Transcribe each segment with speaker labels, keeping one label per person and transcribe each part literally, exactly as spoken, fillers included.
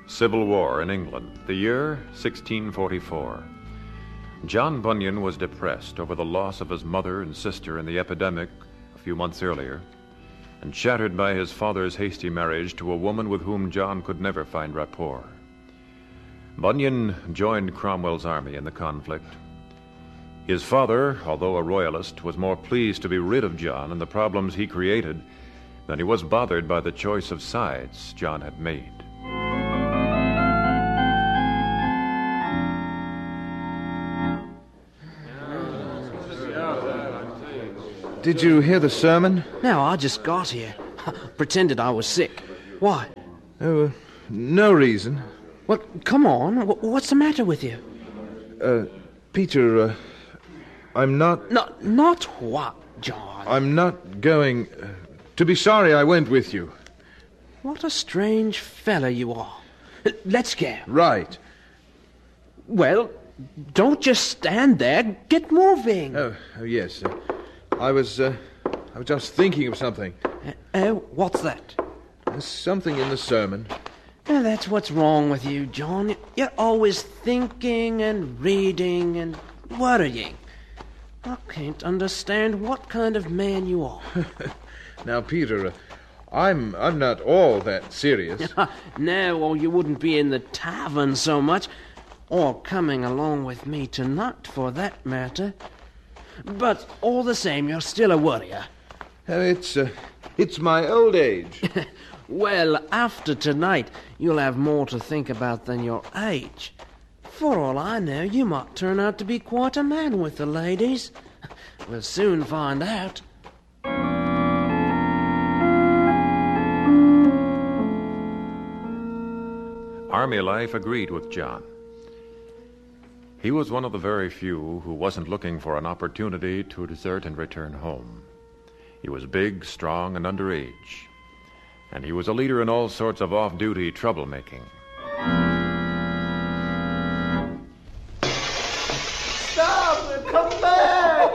Speaker 1: Civil War in England, the year sixteen forty-four. John Bunyan was depressed over the loss of his mother and sister in the epidemic a few months earlier, and shattered by his father's hasty marriage to a woman with whom John could never find rapport. Bunyan joined Cromwell's army in the conflict. His father, although a royalist, was more pleased to be rid of John and the problems he created than he was bothered by the choice of sides John had made.
Speaker 2: Did you hear the sermon?
Speaker 3: No, I just got here. Pretended I was sick. Why?
Speaker 2: Oh, uh, no reason.
Speaker 3: Well, come on. W- what's the matter with you?
Speaker 2: Uh, Peter, uh, I'm not...
Speaker 3: Not, not what, John?
Speaker 2: I'm not going... Uh, to be sorry I went with you.
Speaker 3: What a strange fella you are. Let's go.
Speaker 2: Right.
Speaker 3: Well, don't just stand there. Get moving.
Speaker 2: Oh, oh yes. Uh, I was, uh, I was just thinking of something.
Speaker 3: Uh, uh, what's that?
Speaker 2: There's something in the sermon.
Speaker 3: Uh, that's what's wrong with you, John. You're always thinking and reading and worrying. I can't understand what kind of man you are.
Speaker 2: Now, Peter, uh, I'm, I'm not all that serious.
Speaker 3: No, or you wouldn't be in the tavern so much, or coming along with me tonight, for that matter. But all the same, you're still a worrier.
Speaker 2: Uh, it's, uh, it's my old age.
Speaker 3: Well, after tonight, you'll have more to think about than your age. For all I know, you might turn out to be quite a man with the ladies. We'll soon find out.
Speaker 1: Army life agreed with John. He was one of the very few who wasn't looking for an opportunity to desert and return home. He was big, strong, and underage. And he was a leader in all sorts of off-duty troublemaking.
Speaker 4: Stop! Come back!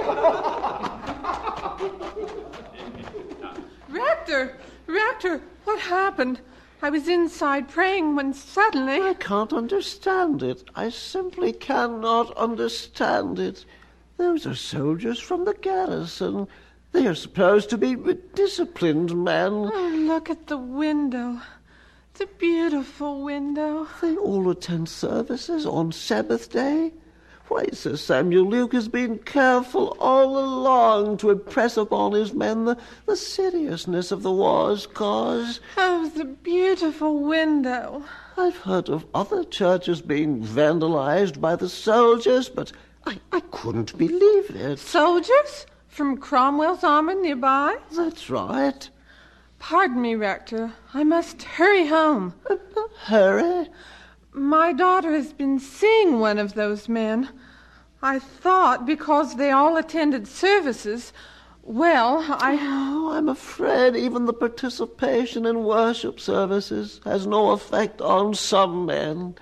Speaker 5: Rector! Rector! What happened? I was inside praying when suddenly...
Speaker 4: I can't understand it. I simply cannot understand it. Those are soldiers from the garrison. They are supposed to be disciplined men.
Speaker 5: Oh, look at the window. It's a beautiful window.
Speaker 4: They all attend services on Sabbath day. Why, Sir Samuel Luke has been careful all along to impress upon his men the, the seriousness of the war's cause.
Speaker 5: Oh, the beautiful window.
Speaker 4: I've heard of other churches being vandalized by the soldiers, but I, I couldn't believe it.
Speaker 5: Soldiers? From Cromwell's army nearby?
Speaker 4: That's right.
Speaker 5: Pardon me, Rector. I must hurry home.
Speaker 4: Uh, hurry?
Speaker 5: My daughter has been seeing one of those men. I thought because they all attended services, well, I...
Speaker 4: Oh, I'm afraid even the participation in worship services has no effect on some men.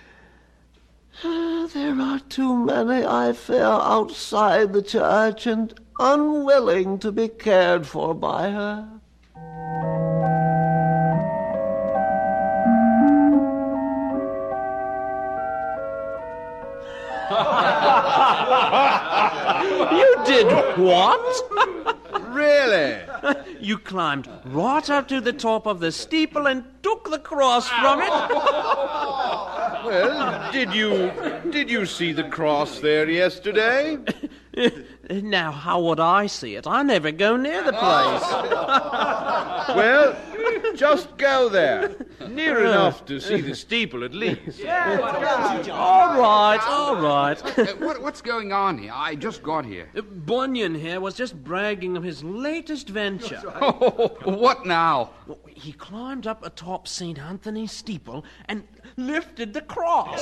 Speaker 4: There are too many, I fear, outside the church and unwilling to be cared for by her.
Speaker 3: You did what?
Speaker 2: Really?
Speaker 3: You climbed right up to the top of the steeple and took the cross from it?
Speaker 2: Well, did you did you see the cross there yesterday?
Speaker 3: Now, how would I see it? I never go near the place.
Speaker 2: Well, just go there. Near enough to see the steeple, at least.
Speaker 3: All right, all right.
Speaker 6: Uh, what, what's going on here? I just got here.
Speaker 3: Bunyan here was just bragging of his latest venture.
Speaker 6: Oh, what now?
Speaker 3: He climbed up atop Saint Anthony's steeple and lifted the cross.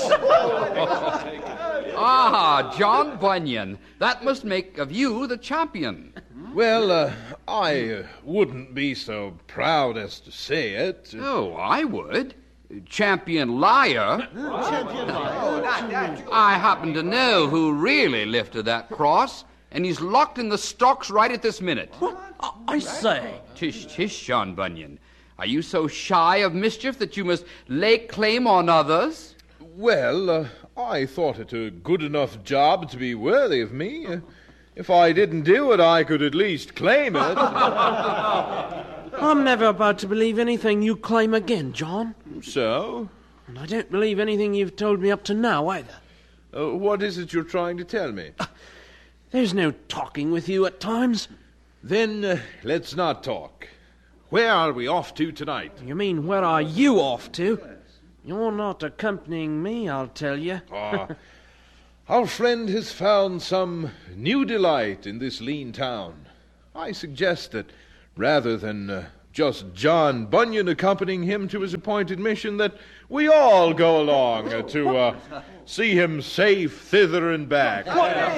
Speaker 6: Ah, John Bunyan. That must make of you the champion.
Speaker 2: Well, uh, I uh, wouldn't be so proud as to say it.
Speaker 6: Oh, I would. Champion liar.
Speaker 4: Champion liar.
Speaker 6: I happen to know who really lifted that cross, and he's locked in the stocks right at this minute.
Speaker 3: What? I say.
Speaker 6: Tish, tish, John Bunyan. Are you so shy of mischief that you must lay claim on others?
Speaker 2: Well, uh, I thought it a good enough job to be worthy of me. Uh, if I didn't do it, I could at least claim it.
Speaker 3: I'm never about to believe anything you claim again, John.
Speaker 2: So?
Speaker 3: And I don't believe anything you've told me up to now, either.
Speaker 2: Uh, what is it you're trying to tell me?
Speaker 3: Uh, there's no talking with you at times.
Speaker 2: Then uh, let's not talk. Where are we off to tonight?
Speaker 3: You mean, where are you off to? You're not accompanying me, I'll tell you.
Speaker 2: Ah, our friend has found some new delight in this lean town. I suggest that rather than uh, just John Bunyan accompanying him to his appointed mission, that we all go along uh, to uh, see him safe thither and back.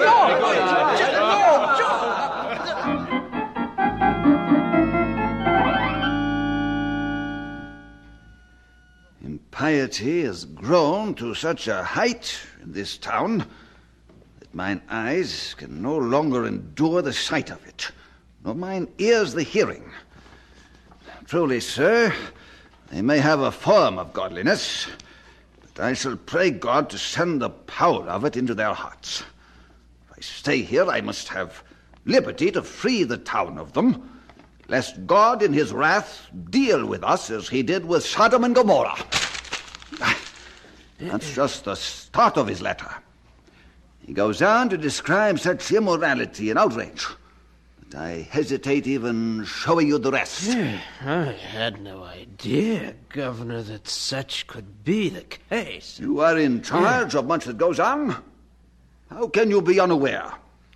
Speaker 7: Piety has grown to such a height in this town that mine eyes can no longer endure the sight of it, nor mine ears the hearing. Truly, sir, they may have a form of godliness, but I shall pray God to send the power of it into their hearts. If I stay here, I must have liberty to free the town of them, lest God in his wrath deal with us as he did with Sodom and Gomorrah. That's just the start of his letter. He goes on to describe such immorality and outrage that I hesitate even showing you the rest.
Speaker 3: I had no idea, Governor, that such could be the case.
Speaker 7: You are in charge of much that goes on. How can you be unaware?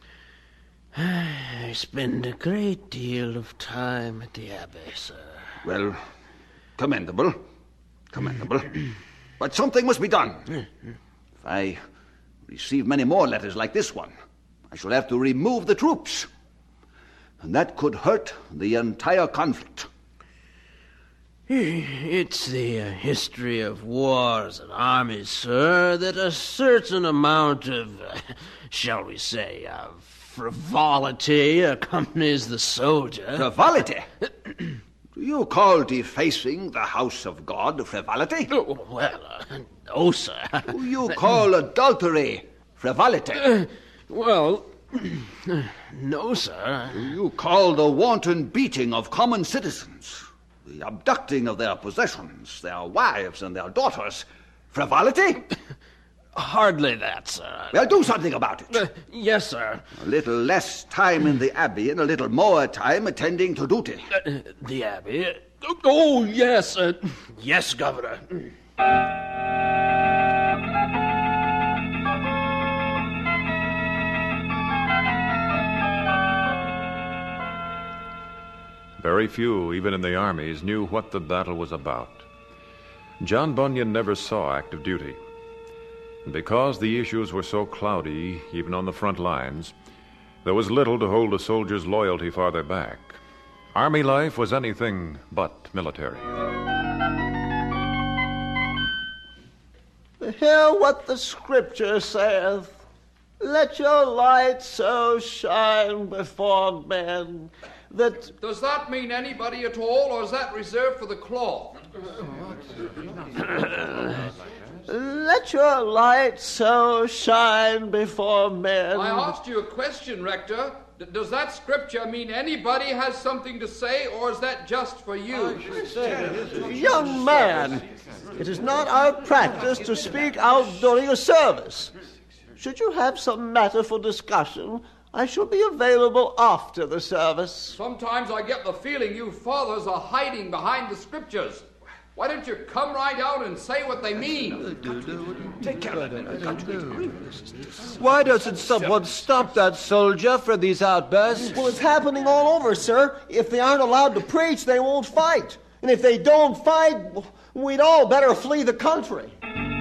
Speaker 3: I spend a great deal of time at the Abbey, sir.
Speaker 7: Well, commendable. Commendable. But something must be done. If I receive many more letters like this one, I shall have to remove the troops. And that could hurt the entire conflict.
Speaker 3: It's the uh, history of wars and armies, sir, that a certain amount of, uh, shall we say, uh, frivolity accompanies the soldier.
Speaker 7: Frivolity? Do you call defacing the house of God frivolity?
Speaker 3: Oh, well, uh, no, sir.
Speaker 7: Do you call adultery frivolity?
Speaker 3: Uh, well, no, sir.
Speaker 7: Do you call the wanton beating of common citizens, the abducting of their possessions, their wives and their daughters, frivolity?
Speaker 3: Hardly that, sir.
Speaker 7: Well, do something about it.
Speaker 3: Uh, yes, sir.
Speaker 7: A little less time in the Abbey and a little more time attending to duty.
Speaker 3: Uh, the Abbey? Oh, yes. Uh, yes, Governor.
Speaker 1: Very few, even in the armies, knew what the battle was about. John Bunyan never saw active duty. And because the issues were so cloudy, even on the front lines, there was little to hold a soldier's loyalty farther back. Army life was anything but military.
Speaker 4: Hear what the Scripture saith. Let your light so shine before men that...
Speaker 6: Does that mean anybody at all, or is that reserved for the cloth?
Speaker 4: Let your light so shine before men...
Speaker 6: I asked you a question, Rector. D- does that scripture mean anybody has something to say, or is that just for you?
Speaker 4: Young man, it is not our practice to speak out during a service. Should you have some matter for discussion, I shall be available after the service.
Speaker 6: Sometimes I get the feeling you fathers are hiding behind the scriptures. Why don't you come right out and say what they mean?
Speaker 4: Take care of it.
Speaker 8: Why doesn't someone stop that soldier for these outbursts?
Speaker 4: Well, it's happening all over, sir. If they aren't allowed to preach, they won't fight. And if they don't fight, we'd all better flee the country.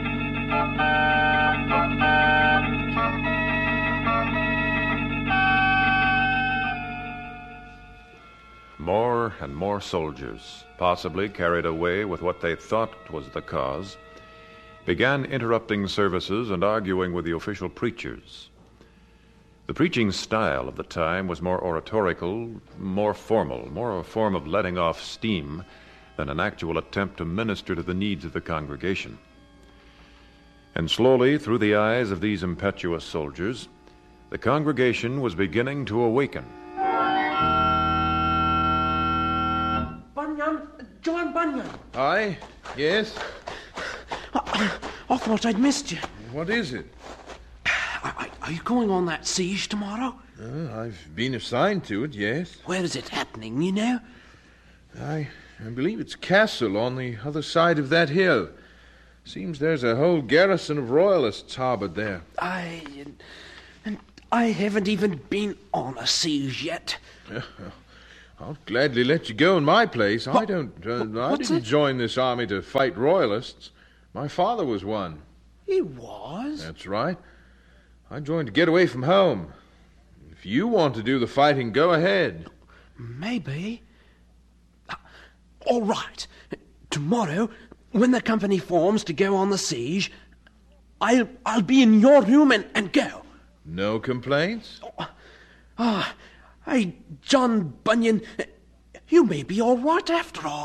Speaker 1: More and more soldiers, possibly carried away with what they thought was the cause, began interrupting services and arguing with the official preachers. The preaching style of the time was more oratorical, more formal, more a form of letting off steam than an actual attempt to minister to the needs of the congregation. And slowly, through the eyes of these impetuous soldiers, the congregation was beginning to awaken.
Speaker 3: Bunyan, John Bunyan.
Speaker 2: Aye? Yes?
Speaker 3: I, I thought I'd missed you.
Speaker 2: What is it?
Speaker 3: Are, are you going on that siege tomorrow?
Speaker 2: Uh, I've been assigned to it, yes.
Speaker 3: Where is it happening, you know?
Speaker 2: I, I believe it's Castle on the other side of that hill. Seems there's a whole garrison of royalists harbored there.
Speaker 3: I... and I haven't even been on a siege yet.
Speaker 2: I'll gladly let you go in my place. I
Speaker 3: What-
Speaker 2: don't... Uh, I
Speaker 3: what's
Speaker 2: didn't
Speaker 3: it?
Speaker 2: join this army to fight royalists. My father was one.
Speaker 3: He was?
Speaker 2: That's right. I joined to get away from home. If you want to do the fighting, go ahead.
Speaker 3: Maybe. All right. Tomorrow, when the company forms to go on the siege, I'll, I'll be in your room and, and go.
Speaker 2: No complaints?
Speaker 3: Ah, hey, John Bunyan, you may be all right after all.